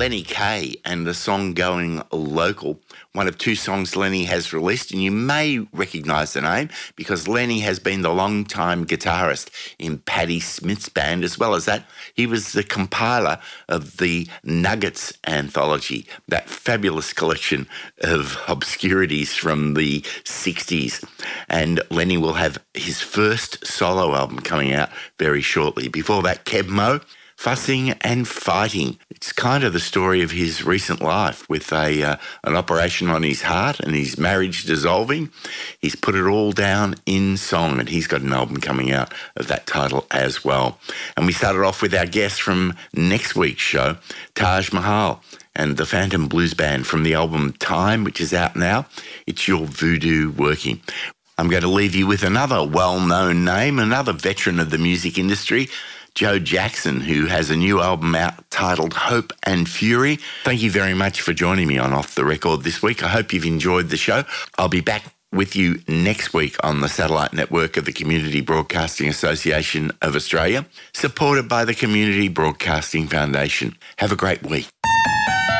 Lenny Kaye and the song Going Local, one of two songs Lenny has released, and you may recognise the name because Lenny has been the long-time guitarist in Patti Smith's band. As well as that, he was the compiler of the Nuggets anthology, that fabulous collection of obscurities from the 60s. And Lenny will have his first solo album coming out very shortly. Before that, Keb Mo, Fussing and Fighting. It's kind of the story of his recent life with an operation on his heart and his marriage dissolving. He's put it all down in song, and he's got an album coming out of that title as well. And we started off with our guest from next week's show, Taj Mahal and the Phantom Blues Band from the album Time, which is out now. It's Your Voodoo Working. I'm going to leave you with another well-known name, another veteran of the music industry, Joe Jackson, who has a new album out titled Hope and Fury. Thank you very much for joining me on Off the Record this week. I hope you've enjoyed the show. I'll be back with you next week on the satellite network of the Community Broadcasting Association of Australia, supported by the Community Broadcasting Foundation. Have a great week.